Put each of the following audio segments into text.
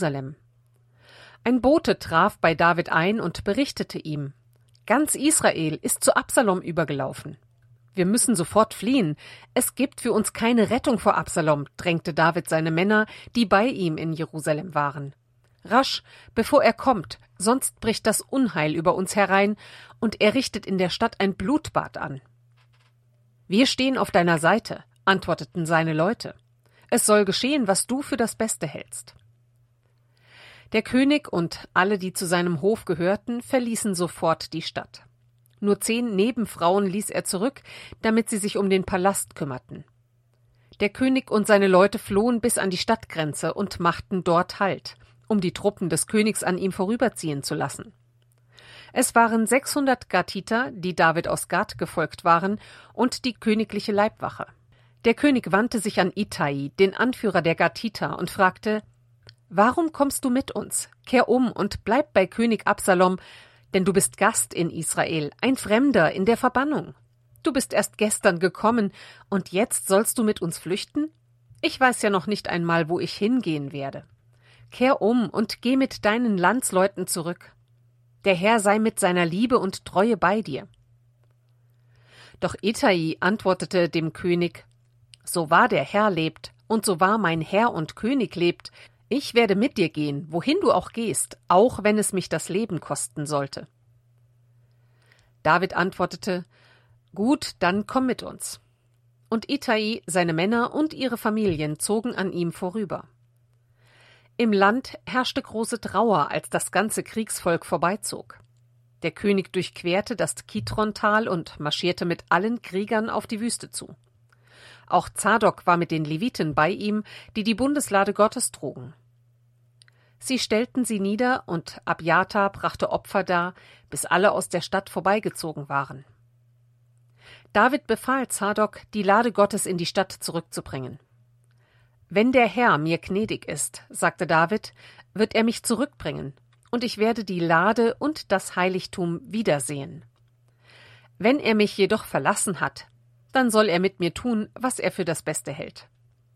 Jerusalem. Ein Bote traf bei David ein und berichtete ihm: Ganz Israel ist zu Absalom übergelaufen. Wir müssen sofort fliehen. Es gibt für uns keine Rettung vor Absalom, drängte David seine Männer, die bei ihm in Jerusalem waren. Rasch, bevor er kommt, sonst bricht das Unheil über uns herein und er richtet in der Stadt ein Blutbad an. Wir stehen auf deiner Seite, antworteten seine Leute. Es soll geschehen, was du für das Beste hältst. Der König und alle, die zu seinem Hof gehörten, verließen sofort die Stadt. Nur 10 Nebenfrauen ließ er zurück, damit sie sich um den Palast kümmerten. Der König und seine Leute flohen bis an die Stadtgrenze und machten dort Halt, um die Truppen des Königs an ihm vorüberziehen zu lassen. Es waren 600 Gatiter, die David aus Gat gefolgt waren, und die königliche Leibwache. Der König wandte sich an Ittai, den Anführer der Gatiter, und fragte: »Warum kommst du mit uns? Kehr um und bleib bei König Absalom, denn du bist Gast in Israel, ein Fremder in der Verbannung. Du bist erst gestern gekommen, und jetzt sollst du mit uns flüchten? Ich weiß ja noch nicht einmal, wo ich hingehen werde. Kehr um und geh mit deinen Landsleuten zurück. Der Herr sei mit seiner Liebe und Treue bei dir.« Doch Ittai antwortete dem König: »So wahr der Herr lebt, und so wahr mein Herr und König lebt, ich werde mit dir gehen, wohin du auch gehst, auch wenn es mich das Leben kosten sollte.« David antwortete: »Gut, dann komm mit uns.« Und Ittai, seine Männer und ihre Familien zogen an ihm vorüber. Im Land herrschte große Trauer, als das ganze Kriegsvolk vorbeizog. Der König durchquerte das Kidron-Tal und marschierte mit allen Kriegern auf die Wüste zu. Auch Zadok war mit den Leviten bei ihm, die die Bundeslade Gottes trugen. Sie stellten sie nieder, und Abjata brachte Opfer dar, bis alle aus der Stadt vorbeigezogen waren. David befahl Zadok, die Lade Gottes in die Stadt zurückzubringen. »Wenn der Herr mir gnädig ist«, sagte David, »wird er mich zurückbringen, und ich werde die Lade und das Heiligtum wiedersehen. Wenn er mich jedoch verlassen hat, dann soll er mit mir tun, was er für das Beste hält.«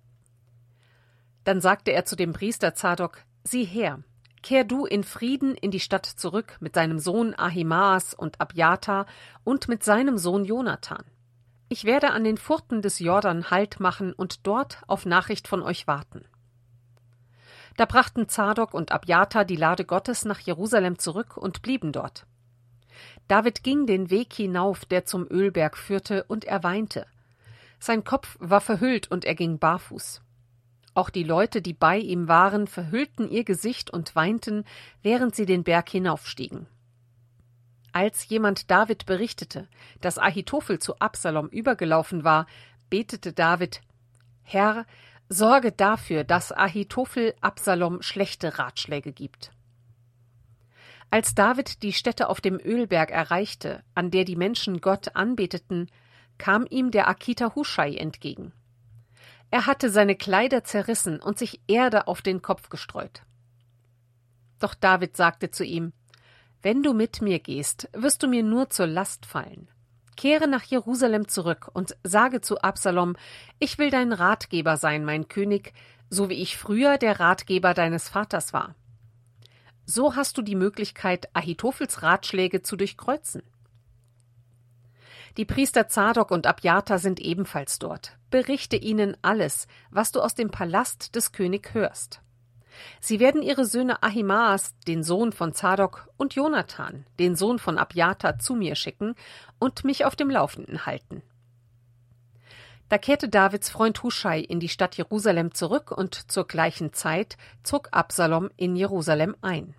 Dann sagte er zu dem Priester Zadok: »Sieh her, kehr du in Frieden in die Stadt zurück mit seinem Sohn Ahimaas und Abjata und mit seinem Sohn Jonathan. Ich werde an den Furten des Jordan Halt machen und dort auf Nachricht von euch warten.« Da brachten Zadok und Abjata die Lade Gottes nach Jerusalem zurück und blieben dort. David ging den Weg hinauf, der zum Ölberg führte, und er weinte. Sein Kopf war verhüllt und er ging barfuß. Auch die Leute, die bei ihm waren, verhüllten ihr Gesicht und weinten, während sie den Berg hinaufstiegen. Als jemand David berichtete, dass Ahitophel zu Absalom übergelaufen war, betete David: »Herr, sorge dafür, dass Ahitophel Absalom schlechte Ratschläge gibt.« Als David die Stätte auf dem Ölberg erreichte, an der die Menschen Gott anbeteten, kam ihm der Arkiter Huschai entgegen. Er hatte seine Kleider zerrissen und sich Erde auf den Kopf gestreut. Doch David sagte zu ihm: »Wenn du mit mir gehst, wirst du mir nur zur Last fallen. Kehre nach Jerusalem zurück und sage zu Absalom: Ich will dein Ratgeber sein, mein König, so wie ich früher der Ratgeber deines Vaters war. So hast du die Möglichkeit, Ahitophels Ratschläge zu durchkreuzen.« Die Priester Zadok und Abjata sind ebenfalls dort. Berichte ihnen alles, was du aus dem Palast des Königs hörst. Sie werden ihre Söhne Ahimaas, den Sohn von Zadok, und Jonathan, den Sohn von Abjata, zu mir schicken und mich auf dem Laufenden halten. Da kehrte Davids Freund Huschai in die Stadt Jerusalem zurück, und zur gleichen Zeit zog Absalom in Jerusalem ein.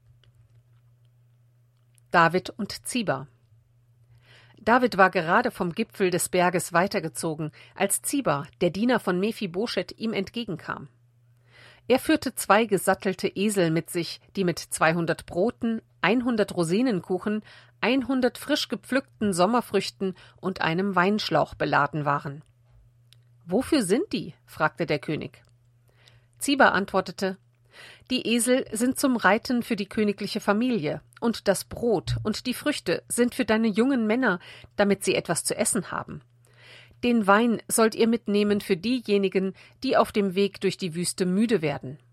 David und Ziba. David war gerade vom Gipfel des Berges weitergezogen, als Ziba, der Diener von Mephibosheth, ihm entgegenkam. Er führte 2 gesattelte Esel mit sich, die mit 200 Broten, 100 Rosinenkuchen, 100 frisch gepflückten Sommerfrüchten und einem Weinschlauch beladen waren. »Wofür sind die?« fragte der König. Ziba antwortete: »Die Esel sind zum Reiten für die königliche Familie, und das Brot und die Früchte sind für deine jungen Männer, damit sie etwas zu essen haben. Den Wein sollt ihr mitnehmen für diejenigen, die auf dem Weg durch die Wüste müde werden.